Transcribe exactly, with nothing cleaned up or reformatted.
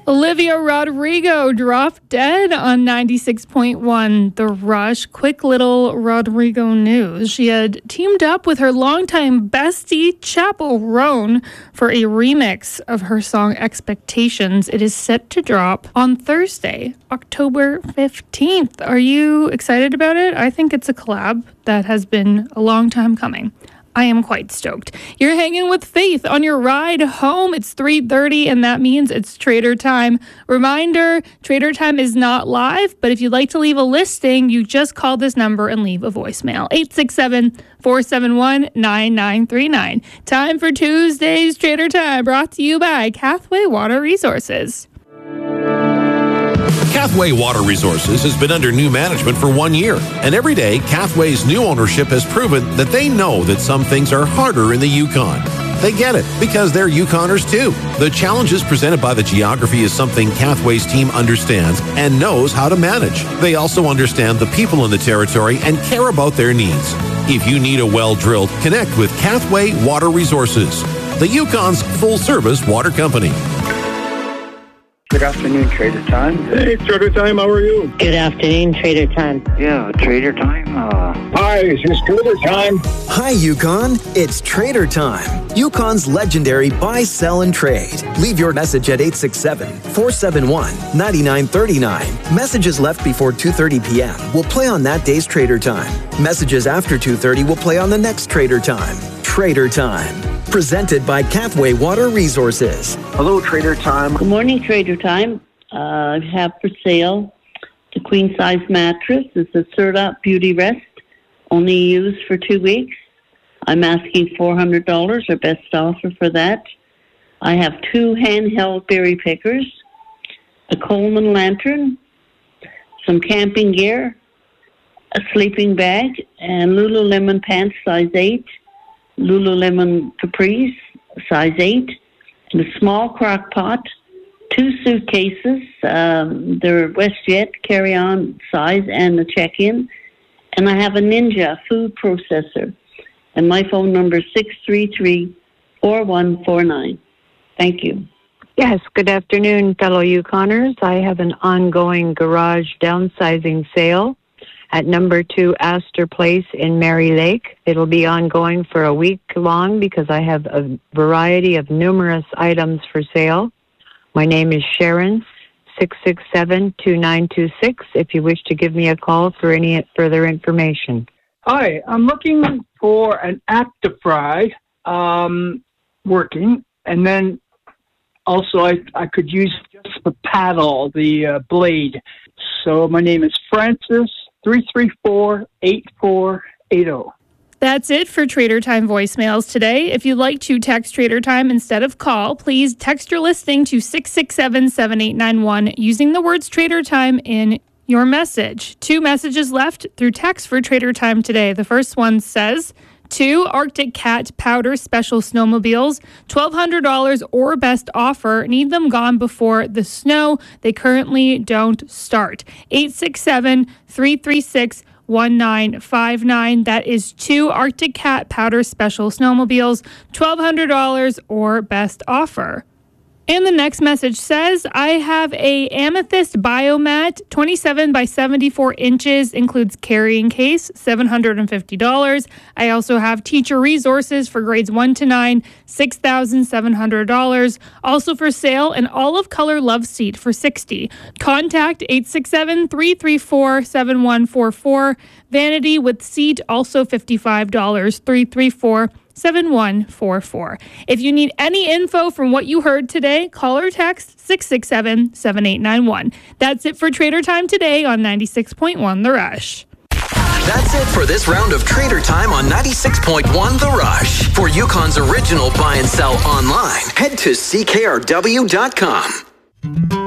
Olivia Rodrigo dropped dead on ninety-six point one The Rush. Quick little Rodrigo news. She had teamed up with her longtime bestie, Chappell Roan, for a remix of her song Expectations. It is set to drop on Thursday, October fifteenth. Are you excited about it? I think it's a collab that has been a long time coming. I am quite stoked. You're hanging with Faith on your ride home. It's three thirty, and that means it's Trader Time. Reminder, Trader Time is not live, but if you'd like to leave a listing, you just call this number and leave a voicemail. eight six seven, four seven one, nine nine three nine. Time for Tuesday's Trader Time, brought to you by Cathway Water Resources. Cathway Water Resources has been under new management for one year, and every day, Cathway's new ownership has proven that they know that some things are harder in the Yukon. They get it, because they're Yukoners too. The challenges presented by the geography is something Cathway's team understands and knows how to manage. They also understand the people in the territory and care about their needs. If you need a well drilled, connect with Cathway Water Resources, the Yukon's full-service water company. Good afternoon, Trader Time. Hey, Trader Time, how are you? Good afternoon, Trader Time. Yeah, Trader Time. Uh... Hi, it's Trader Time. Hi, Yukon. It's Trader Time. Yukon's legendary buy, sell, and trade. Leave your message at eight six seven, four seven one, nine nine three nine. Messages left before two thirty p.m. will play on that day's Trader Time. Messages after two thirty will play on the next Trader Time. Trader Time. Presented by Cathway Water Resources. Hello, Trader Time. Good morning, Trader Time. Uh, I have for sale the queen size mattress. It's a Serta Beauty Rest, only used for two weeks. I'm asking four hundred dollars, or best offer for that. I have two handheld berry pickers, a Coleman lantern, some camping gear, a sleeping bag, and Lululemon pants size eight. Lululemon capris, size eight, and a small crock pot, two suitcases, um, they're WestJet carry-on size and a check-in, and I have a Ninja food processor, and my phone number is six three three, four one four nine. Thank you. Yes, good afternoon, fellow Yukoners. I have an ongoing garage downsizing sale at number two Astor Place in Mary Lake. It'll be ongoing for a week long because I have a variety of numerous items for sale. My name is Sharon, six six seven, two nine two six, if you wish to give me a call for any further information. Hi, I'm looking for an Actifry um, working, and then also I, I could use just the paddle, the uh, blade. So my name is Francis, three three four, eight four eight zero. That's it for Trader Time voicemails today. If you'd like to text Trader Time instead of call, please text your listing to six six seven, seven eight nine one using the words Trader Time in your message. Two messages left through text for Trader Time today. The first one says, two Arctic Cat Powder Special Snowmobiles, twelve hundred dollars or best offer. Need them gone before the snow. They currently don't start. eight six seven, three three six, one nine five nine. That is two Arctic Cat Powder Special Snowmobiles, twelve hundred dollars or best offer. And the next message says, I have a Amethyst Biomat, twenty-seven by seventy-four inches, includes carrying case, seven hundred fifty dollars. I also have teacher resources for grades one to nine, six thousand seven hundred dollars. Also for sale, an olive color love seat for sixty dollars. Contact eight six seven, three three four, seven one four four. Vanity with seat, also fifty-five dollars, three three four, seven one four four. If you need any info from what you heard today, call or text six six seven, seven eight nine one. That's it for Trader Time today on ninety-six point one The Rush. That's it for this round of Trader Time on ninety-six point one The Rush. For Yukon's original buy and sell online, head to C K R W dot com.